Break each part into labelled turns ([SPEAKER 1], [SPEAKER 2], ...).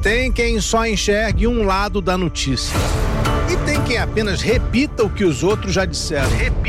[SPEAKER 1] Tem quem só enxergue um lado da notícia. E tem quem apenas repita o que os outros já disseram.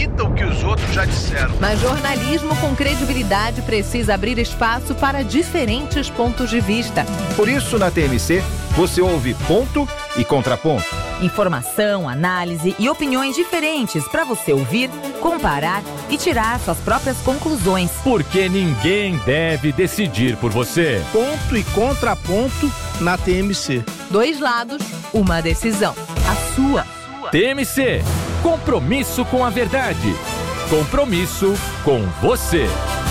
[SPEAKER 2] Mas jornalismo com credibilidade precisa abrir espaço para diferentes pontos de vista.
[SPEAKER 3] Por isso, na TMC, você ouve ponto e contraponto.
[SPEAKER 2] Informação, análise e opiniões diferentes para você ouvir, comparar e tirar suas próprias conclusões.
[SPEAKER 4] Porque ninguém deve decidir por você.
[SPEAKER 1] Ponto e contraponto na TMC.
[SPEAKER 2] 2 lados, uma decisão. A sua.
[SPEAKER 4] TMC. Compromisso com a verdade. Compromisso com você.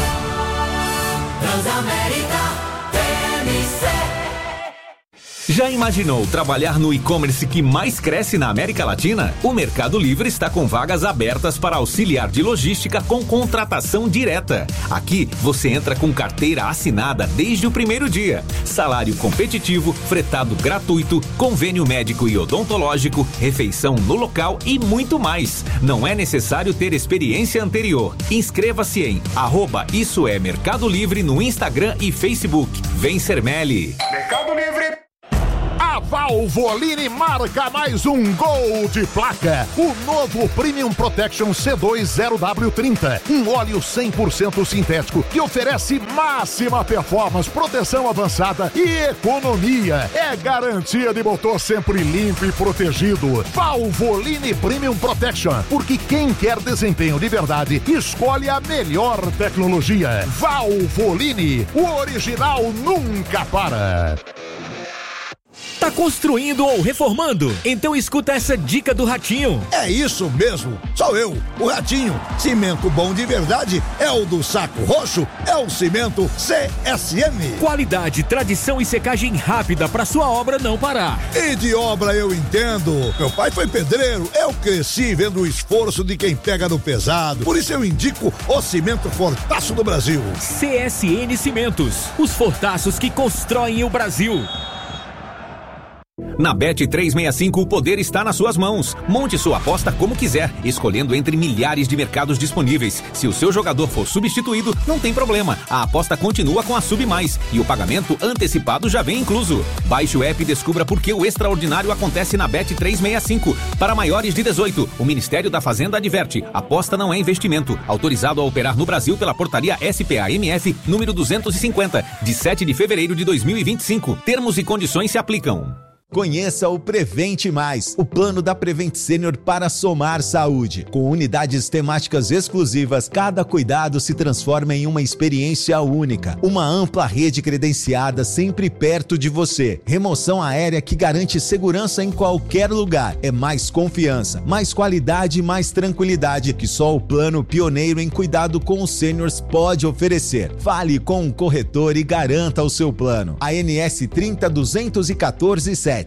[SPEAKER 5] Transamérica TMC.
[SPEAKER 6] Já imaginou trabalhar no e-commerce que mais cresce na América Latina? O Mercado Livre está com vagas abertas para auxiliar de logística com contratação direta. Aqui, você entra com carteira assinada desde o primeiro dia. Salário competitivo, fretado gratuito, convênio médico e odontológico, refeição no local e muito mais. Não é necessário ter experiência anterior. Inscreva-se em @IssoEMercado Livre no Instagram e Facebook. Vem ser Meli.
[SPEAKER 7] Mercado Livre. A Valvoline marca mais um gol de placa. O novo Premium Protection C2 0W30. Um óleo 100% sintético que oferece máxima performance, proteção avançada e economia. É garantia de motor sempre limpo e protegido. Valvoline Premium Protection. Porque quem quer desempenho de verdade, escolhe a melhor tecnologia. Valvoline. O original nunca para.
[SPEAKER 8] Tá construindo ou reformando? Então escuta essa dica do Ratinho.
[SPEAKER 9] É isso mesmo, sou eu, o Ratinho. Cimento bom de verdade é o do Saco Roxo, é o cimento CSM.
[SPEAKER 8] Qualidade, tradição e secagem rápida pra sua obra não parar.
[SPEAKER 9] E de obra eu entendo. Meu pai foi pedreiro, eu cresci vendo o esforço de quem pega no pesado. Por isso eu indico o cimento Fortaço do Brasil.
[SPEAKER 8] CSN Cimentos, os fortaços que constroem o Brasil.
[SPEAKER 6] Na Bet365 o poder está nas suas mãos. Monte sua aposta como quiser, escolhendo entre milhares de mercados disponíveis. Se o seu jogador for substituído, não tem problema. A aposta continua com a Sub Mais e o pagamento antecipado já vem incluso. Baixe o app e descubra por que o extraordinário acontece na Bet365. Para maiores de 18, o Ministério da Fazenda adverte: aposta não é investimento. Autorizado a operar no Brasil pela portaria SPA-MF número 250, de 7 de fevereiro de 2025. Termos e condições se aplicam.
[SPEAKER 10] Conheça o Prevente Mais, o plano da Prevent Senior para somar saúde. Com unidades temáticas exclusivas, cada cuidado se transforma em uma experiência única. Uma ampla rede credenciada sempre perto de você. Remoção aérea que garante segurança em qualquer lugar. É mais confiança, mais qualidade e mais tranquilidade que só o plano pioneiro em cuidado com os seniors pode oferecer. Fale com um corretor e garanta o seu plano. ANS 30.214.7.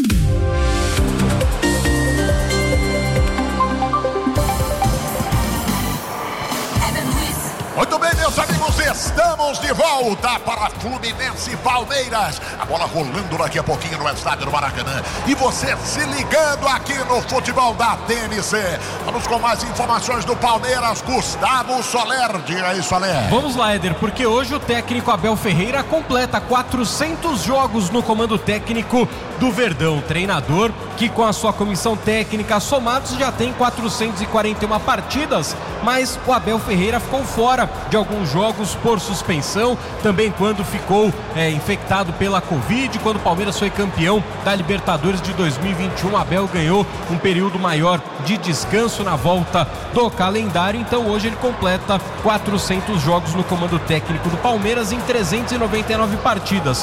[SPEAKER 7] Muito bem, meus amigos, estamos de volta para Fluminense e Palmeiras. A bola rolando daqui a pouquinho no estádio do Maracanã. E você se ligando aqui no futebol da TMC. Vamos com mais informações do Palmeiras. Gustavo Soler, diga aí, Soler.
[SPEAKER 11] Vamos lá, Éder, porque hoje o técnico Abel Ferreira completa 400 jogos no comando técnico do Verdão. Treinador que com a sua comissão técnica somados já tem 441 partidas, mas o Abel Ferreira ficou fora de alguns jogos por suspensão, também quando ficou infectado pela Covid. Quando o Palmeiras foi campeão da Libertadores de 2021, Abel ganhou um período maior de descanso na volta do calendário, então hoje ele completa 400 jogos no comando técnico do Palmeiras em 399 partidas,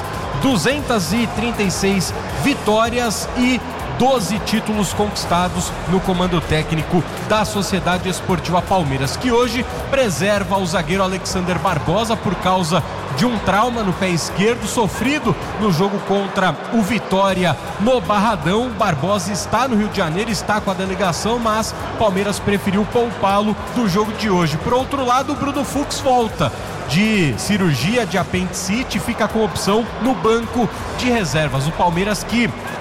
[SPEAKER 11] 236 vitórias e 12 títulos conquistados no comando técnico da Sociedade Esportiva Palmeiras, que hoje preserva o zagueiro Alexander Barbosa por causa de um trauma no pé esquerdo sofrido no jogo contra o Vitória no Barradão. Barbosa está no Rio de Janeiro, está com a delegação, mas Palmeiras preferiu poupá-lo do jogo de hoje. Por outro lado, o Bruno Fux volta de cirurgia de apendicite, fica com opção no banco de reservas. O Palmeiras que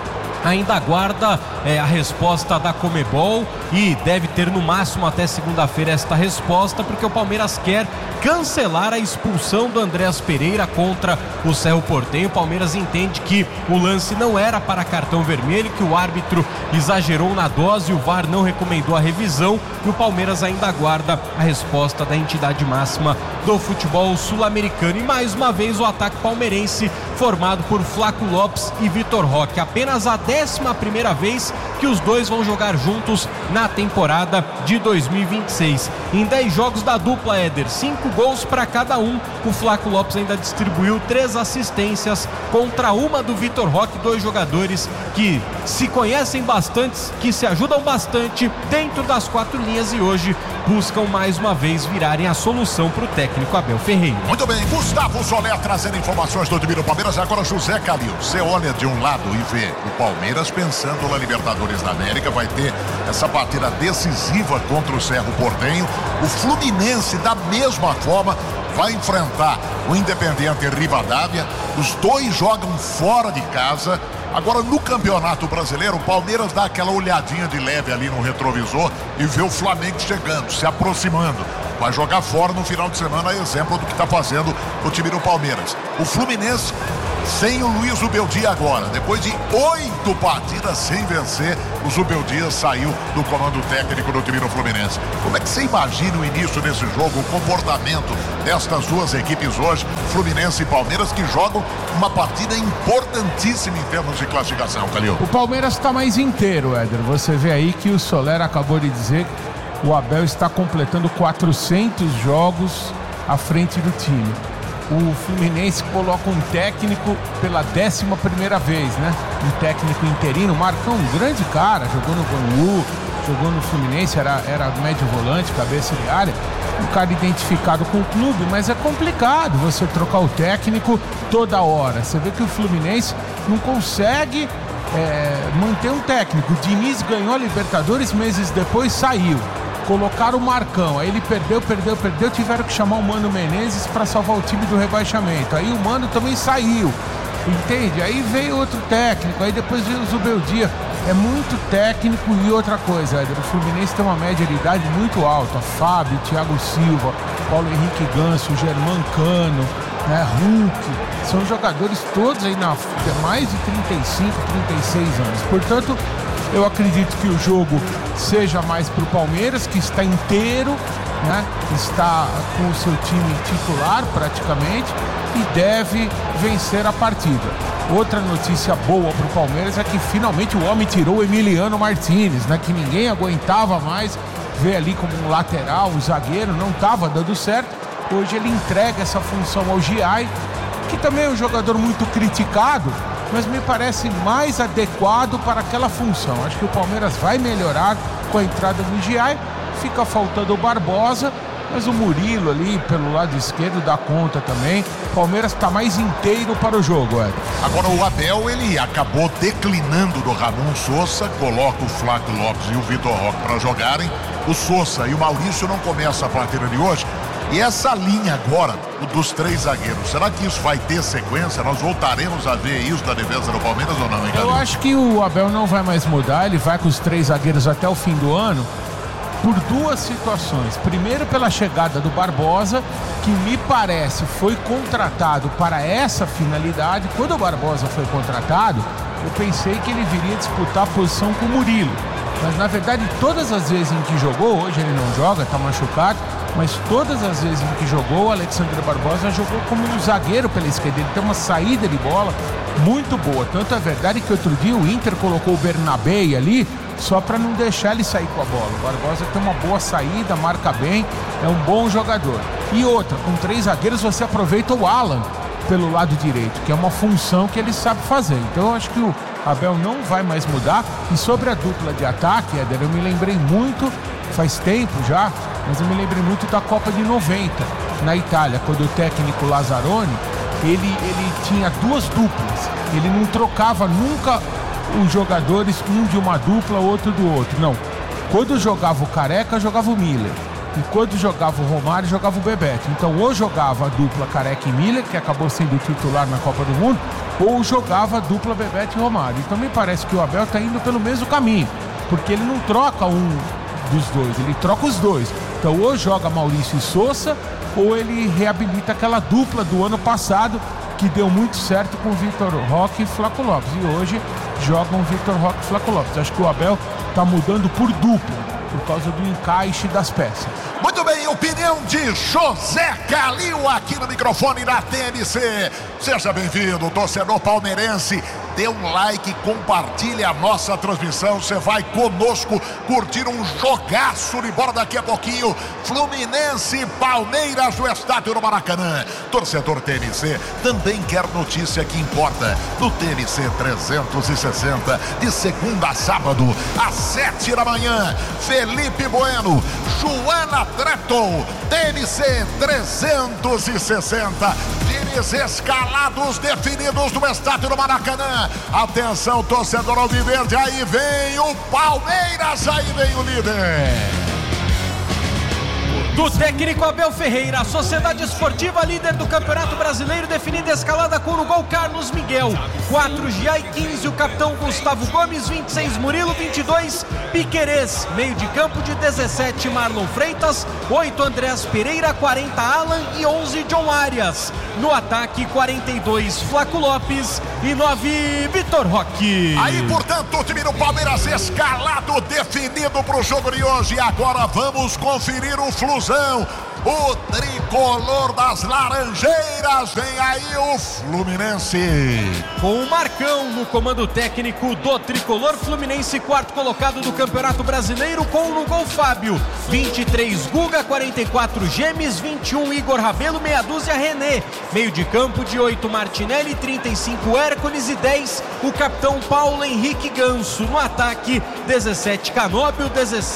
[SPEAKER 11] ainda aguarda a resposta da Conmebol e deve ter no máximo até segunda-feira esta resposta, porque o Palmeiras quer cancelar a expulsão do Andréas Pereira contra o Cerro Porteño. O Palmeiras entende que o lance não era para cartão vermelho, que o árbitro exagerou na dose, o VAR não recomendou a revisão e o Palmeiras ainda aguarda a resposta da entidade máxima do futebol sul-americano. E mais uma vez o ataque palmeirense formado por Flaco Lopes e Vitor Roque. Apenas a 11ª vez que os dois vão jogar juntos na temporada de 2026. Em 10 jogos da dupla, Éder, 5 gols para cada um. O Flaco Lopes ainda distribuiu 3 assistências contra uma do Vitor Roque, 2 jogadores que se conhecem bastante, que se ajudam bastante dentro das 4 linhas e hoje buscam mais uma vez virarem a solução para o técnico Abel Ferreira.
[SPEAKER 7] Muito bem, Gustavo Soler trazendo informações do time do Palmeiras. Agora José Calil, você olha de um lado e vê o Palmeiras pensando na Libertadores da América, vai ter essa partida decisiva contra o Cerro Porteño. O Fluminense da mesma forma vai enfrentar o Independiente Rivadavia. Os dois jogam fora de casa. Agora no Campeonato Brasileiro, o Palmeiras dá aquela olhadinha de leve ali no retrovisor e vê o Flamengo chegando, se aproximando. Vai jogar fora no final de semana, exemplo do que está fazendo o time do Palmeiras. O Fluminense sem o Luiz Zubeldia agora, depois de 8 partidas sem vencer, o Zubeldia saiu do comando técnico do time do Fluminense. Como é que você imagina o início desse jogo, o comportamento destas duas equipes hoje, Fluminense e Palmeiras, que jogam uma partida importantíssima em termos de classificação, Calil?
[SPEAKER 12] O Palmeiras está mais inteiro, Éder. Você vê aí que o Soler acabou de dizer que o Abel está completando 400 jogos à frente do time. O Fluminense coloca um técnico pela 11ª vez, né? Um técnico interino, Marcão, um grande cara, jogou no Bangu, jogou no Fluminense, era médio volante, cabeça de área, um cara identificado com o clube, mas é complicado você trocar o técnico toda hora. Você vê que o Fluminense não consegue manter um técnico. O Diniz ganhou a Libertadores, meses depois saiu. Colocaram o Marcão, aí ele perdeu, tiveram que chamar o Mano Menezes para salvar o time do rebaixamento. Aí o Mano também saiu, entende? Aí veio outro técnico, aí depois veio o Zubeldia. É muito técnico. E outra coisa, Éder, o Fluminense tem uma média de idade muito alta. Fábio, Thiago Silva, Paulo Henrique Ganso, Germán Cano, né, Hulk. São jogadores todos aí na mais de 35, 36 anos. Portanto, eu acredito que o jogo seja mais para o Palmeiras, que está inteiro, né? Está com o seu time titular praticamente e deve vencer a partida. Outra notícia boa para o Palmeiras é que finalmente o homem tirou o Emiliano Martínez, né? Que ninguém aguentava mais ver ali como um lateral, um zagueiro, não estava dando certo. Hoje ele entrega essa função ao Giai, que também é um jogador muito criticado, mas me parece mais adequado para aquela função. Acho que o Palmeiras vai melhorar com a entrada do Giai. Fica faltando o Barbosa, mas o Murilo ali pelo lado esquerdo dá conta também. O Palmeiras está mais inteiro para o jogo, Ed.
[SPEAKER 7] Agora o Abel, ele acabou declinando do Ramon Sosa, coloca o Flaco Lopes e o Vitor Roque para jogarem. O Sosa e o Maurício não começam a partida de hoje. E essa linha agora, dos 3 zagueiros, será que isso vai ter sequência? Nós voltaremos a ver isso na defesa do Palmeiras ou não, hein,
[SPEAKER 12] Eu acho que o Abel não vai mais mudar, ele vai com os 3 zagueiros até o fim do ano, por 2 situações. Primeiro, pela chegada do Barbosa, que me parece foi contratado para essa finalidade. Quando o Barbosa foi contratado, eu pensei que ele viria disputar a posição com o Murilo. Mas na verdade, todas as vezes em que jogou, hoje ele não joga, está machucado, mas todas as vezes em que jogou, o Alexandre Barbosa jogou como um zagueiro pela esquerda. Ele tem uma saída de bola muito boa. Tanto é verdade que outro dia o Inter colocou o Bernabé ali só para não deixar ele sair com a bola. O Barbosa tem uma boa saída, marca bem, é um bom jogador. E outra, com 3 zagueiros você aproveita o Alan pelo lado direito, que é uma função que ele sabe fazer. Então eu acho que o Abel não vai mais mudar. E sobre a dupla de ataque, Éder, eu me lembrei muito, faz tempo já, mas eu me lembrei muito da Copa de 90, na Itália, quando o técnico Lazzaroni, ele tinha 2 duplas. Ele não trocava nunca os jogadores, um de uma dupla, outro do outro. Não. Quando jogava o Careca, jogava o Miller. E quando jogava o Romário, jogava o Bebeto. Então, ou jogava a dupla Careca e Miller, que acabou sendo titular na Copa do Mundo, ou jogava a dupla Bebeto e Romário. Então me parece que o Abel está indo pelo mesmo caminho, porque ele não troca um dos dois, ele troca os dois. Então ou joga Maurício e Sousa, ou ele reabilita aquela dupla do ano passado, que deu muito certo com o Vitor Roque e Flaco Lopes. E hoje jogam Vitor Roque e Flaco Lopes. Acho que o Abel está mudando por dupla, por causa do encaixe das peças.
[SPEAKER 7] Muito bem, opinião de José Calil aqui no microfone da TNC. Seja bem-vindo, torcedor palmeirense. Dê um like, compartilhe a nossa transmissão. Você vai conosco curtir um jogaço de bola daqui a pouquinho. Fluminense e Palmeiras no estádio do Maracanã. Torcedor TNC também quer notícia que importa. No TNC 360, de segunda a sábado, às 7 da manhã. Felipe Bueno, Joana Trepton, TNC 360. Times escalados definidos no estádio do Maracanã. Atenção, torcedor alviverde, aí vem o Palmeiras, aí vem o líder.
[SPEAKER 11] Do técnico Abel Ferreira, a Sociedade Esportiva líder do Campeonato Brasileiro, definida a escalada com no gol Carlos Miguel, 4 Giai, 15 o capitão Gustavo Gomes, 26 Murilo, 22 Piquerez, meio de campo de 17 Marlon Freitas, 8 Andrés Pereira, 40 Alan e 11 John Arias. No ataque, 42 Flaco Lopes e 9 Vitor Roque.
[SPEAKER 7] Aí, portanto, o time do Palmeiras escalado, definido para o jogo de hoje. Agora vamos conferir o Flusão. O tricolor das Laranjeiras, vem aí o Fluminense.
[SPEAKER 11] Com o Marcão no comando técnico do tricolor Fluminense, quarto colocado do Campeonato Brasileiro, com no gol Fábio, 23 Guga, 44 Gemes, 21 Igor Rabelo, meia dúzia René, meio de campo de 8 Martinelli, 35 Hércules e 10 o capitão Paulo Henrique Ganso. No ataque, 17 Canóbio,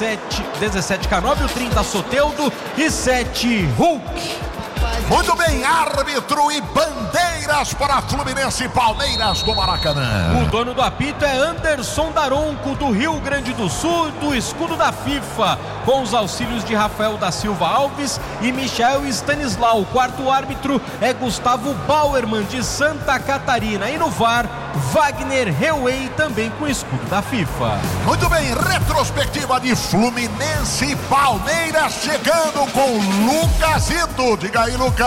[SPEAKER 11] 17 Canóbio, 30 Soteldo e 7 Hulk.
[SPEAKER 7] Muito bem, árbitro e bandeiras para Fluminense e Palmeiras do Maracanã.
[SPEAKER 11] O dono do apito é Anderson Daronco, do Rio Grande do Sul, do escudo da FIFA, com os auxílios de Rafael da Silva Alves e Michael Stanislau. O quarto árbitro é Gustavo Bauerman, de Santa Catarina. E no VAR, Wagner Heuwey, também com o escudo da FIFA.
[SPEAKER 7] Muito bem, retrospectiva de Fluminense e Palmeiras, chegando com Lucasito. Diga aí, Lucas.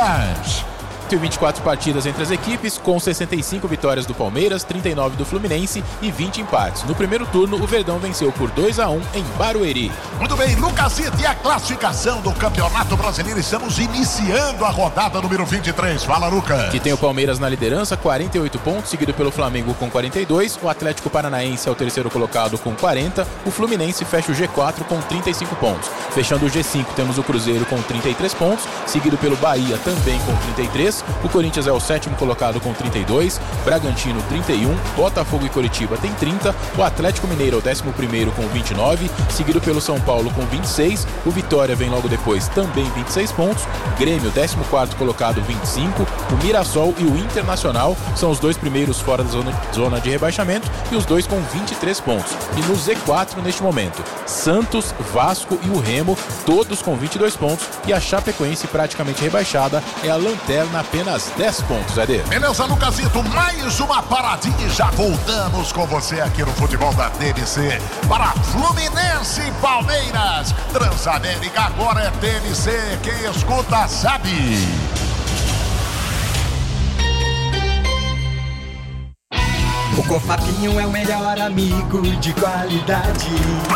[SPEAKER 13] 24 partidas entre as equipes, com 65 vitórias do Palmeiras, 39 do Fluminense e 20 empates. No primeiro turno, o Verdão venceu por 2-1 em Barueri.
[SPEAKER 7] Muito bem, Lucasito, e a classificação do Campeonato Brasileiro. Estamos iniciando a rodada número 23. Fala, Lucas.
[SPEAKER 13] Que tem o Palmeiras na liderança, 48 pontos, seguido pelo Flamengo com 42. O Atlético Paranaense é o terceiro colocado com 40. O Fluminense fecha o G4 com 35 pontos. Fechando o G5, temos o Cruzeiro com 33 pontos, seguido pelo Bahia também com 33. O Corinthians é o sétimo colocado com 32, Bragantino 31, Botafogo e Coritiba tem 30, o Atlético Mineiro é o 11º com 29, seguido pelo São Paulo com 26, o Vitória vem logo depois também 26 pontos, Grêmio 14º colocado 25, o Mirassol e o Internacional são os dois primeiros fora da zona de rebaixamento e os dois com 23 pontos. E no Z4 neste momento, Santos, Vasco e o Remo, todos com 22 pontos, e a Chapecoense, praticamente rebaixada, é a lanterna, apenas 10 pontos, Eder.
[SPEAKER 7] Beleza, Lucasito, mais uma paradinha e já voltamos com você aqui no Futebol da TNC para Fluminense e Palmeiras. Transamérica agora é TNC, quem escuta sabe.
[SPEAKER 5] O Cofapinho é o melhor amigo de qualidade.